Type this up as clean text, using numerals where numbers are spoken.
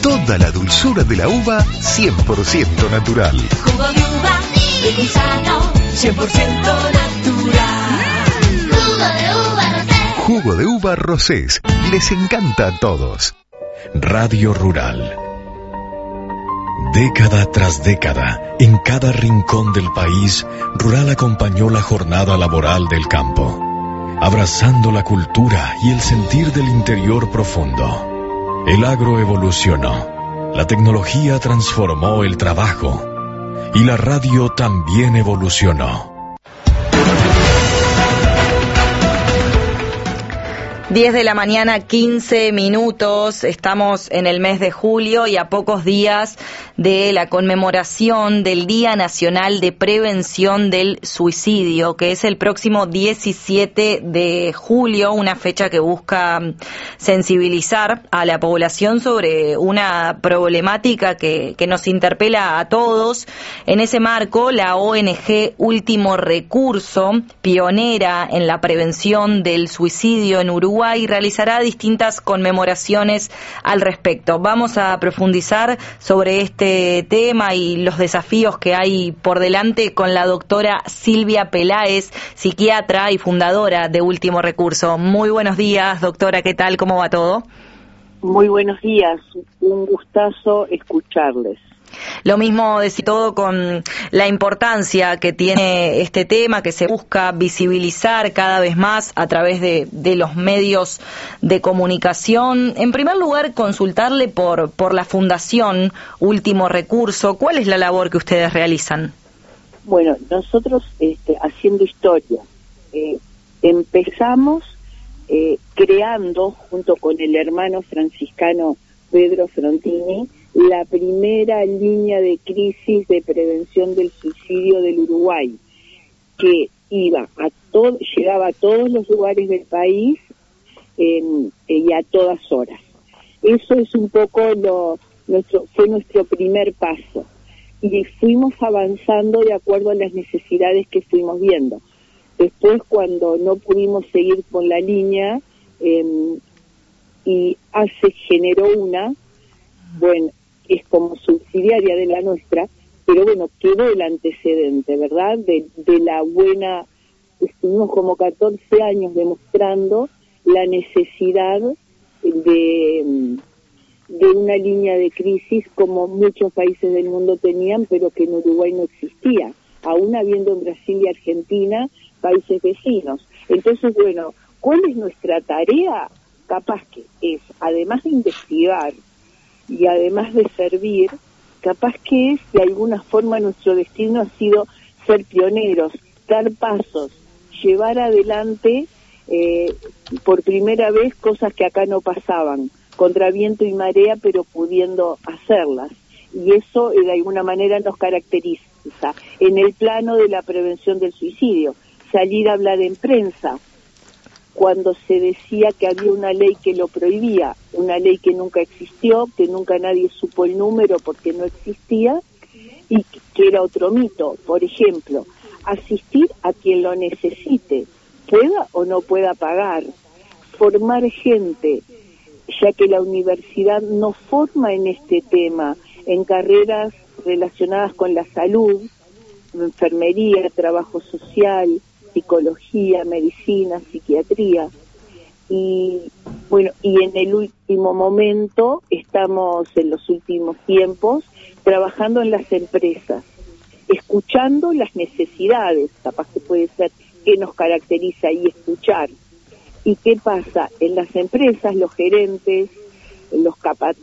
Toda la dulzura de la uva 100% natural. Jugo de uva, rico y sano, 100% natural. Jugo de uva Rosés. Les encanta a todos. Radio Rural. Década tras década, en cada rincón del país, Rural acompañó la jornada laboral del campo, abrazando la cultura y el sentir del interior profundo. El agro evolucionó, la tecnología transformó el trabajo y la radio también evolucionó. 10 de la mañana, 15 minutos, estamos en el mes de julio y a pocos días de la conmemoración del Día Nacional de Prevención del Suicidio, que es el próximo 17 de julio, una fecha que busca sensibilizar a la población sobre una problemática que nos interpela a todos. En ese marco, la ONG Último Recurso, pionera en la prevención del suicidio en Uruguay, realizará distintas conmemoraciones al respecto. Vamos a profundizar sobre este tema y los desafíos que hay por delante con la doctora Silvia Peláez, psiquiatra y fundadora de Último Recurso. Muy buenos días, doctora, ¿qué tal? ¿Cómo va todo? Muy buenos días, un gustazo escucharles. Lo mismo decir todo con la importancia que tiene este tema, que se busca visibilizar cada vez más a través de los medios de comunicación. En primer lugar, consultarle por la Fundación Último Recurso. ¿Cuál es la labor que ustedes realizan? Bueno, nosotros haciendo historia, empezamos creando, junto con el hermano franciscano Pedro Frontini, la primera línea de crisis de prevención del suicidio del Uruguay, que llegaba a todos los lugares del país y a todas horas. Eso es un poco fue nuestro primer paso, y fuimos avanzando de acuerdo a las necesidades que fuimos viendo. Después, cuando no pudimos seguir con la línea, se generó una, bueno, es como subsidiaria de la nuestra, pero bueno, quedó el antecedente, ¿verdad? De la buena, estuvimos como 14 años demostrando la necesidad de una línea de crisis como muchos países del mundo tenían, pero que en Uruguay no existía, aún habiendo en Brasil y Argentina países vecinos. Entonces, bueno, ¿cuál es nuestra tarea? Capaz que es, además de investigar, y además de servir, capaz que es, de alguna forma, nuestro destino ha sido ser pioneros, dar pasos, llevar adelante por primera vez cosas que acá no pasaban, contra viento y marea, pero pudiendo hacerlas. Y eso, de alguna manera, nos caracteriza en el plano de la prevención del suicidio. Salir a hablar en prensa, cuando se decía que había una ley que lo prohibía, una ley que nunca existió, que nunca nadie supo el número porque no existía, y que era otro mito. Por ejemplo, asistir a quien lo necesite, pueda o no pueda pagar, formar gente, ya que la universidad no forma en este tema, en carreras relacionadas con la salud, enfermería, trabajo social, psicología, medicina, psiquiatría, y bueno, y en el último momento, estamos en los últimos tiempos trabajando en las empresas, escuchando las necesidades, capaz que puede ser que nos caracteriza y escuchar. ¿Y qué pasa? En las empresas, los gerentes, los capataces,